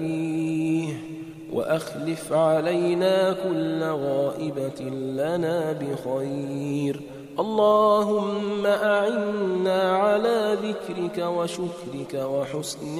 فيه وأخلف علينا كل غائبة لنا بخير. اللهم أعنا على ذكرك وشكرك وحسن